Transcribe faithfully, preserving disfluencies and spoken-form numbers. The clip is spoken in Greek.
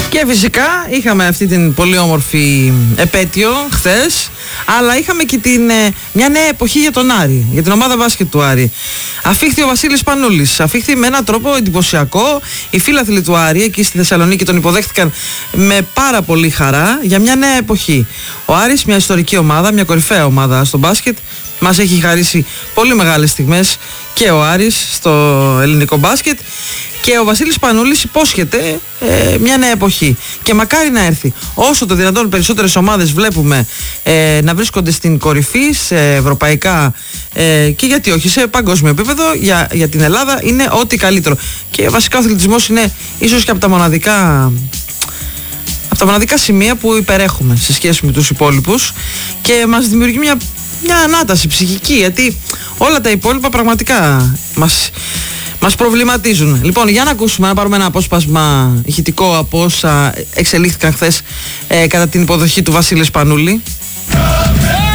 Και φυσικά είχαμε αυτή την πολύ όμορφη επέτειο χθες, αλλά είχαμε και την, ε, μια νέα εποχή για τον Άρη, για την ομάδα μπάσκετ του Άρη. Αφήχθη ο Βασίλης Πανούλης, αφήχθη με έναν τρόπο εντυπωσιακό. Οι φίλαθλοι του Άρη εκεί στη Θεσσαλονίκη τον υποδέχτηκαν με πάρα πολύ χαρά για μια νέα εποχή. Ο Άρης, μια ιστορική ομάδα, μια κορυφαία ομάδα στο μπάσκετ, μας έχει χαρίσει πολύ μεγάλες στιγμές και ο Άρης στο ελληνικό μπάσκετ. Και ο Βασίλης Πανούλης υπόσχεται ε, μια νέα εποχή. Και μακάρι να έρθει. Όσο το δυνατόν περισσότερες ομάδες βλέπουμε ε, να βρίσκονται στην κορυφή, σε ευρωπαϊκά ε, και γιατί όχι σε παγκόσμιο επίπεδο, για, για την Ελλάδα είναι ό,τι καλύτερο. Και βασικά ο αθλητισμός είναι ίσως και από τα μοναδικά, από τα μοναδικά σημεία που υπερέχουμε σε σχέση με τους υπόλοιπους και μας δημιουργεί μια, μια ανάταση ψυχική, γιατί όλα τα υπόλοιπα πραγματικά μας... Μας προβληματίζουν. Λοιπόν, για να ακούσουμε, να πάρουμε ένα απόσπασμα ηχητικό από όσα εξελίχθηκαν χθες ε, κατά την υποδοχή του Βασίλη Πανούλη.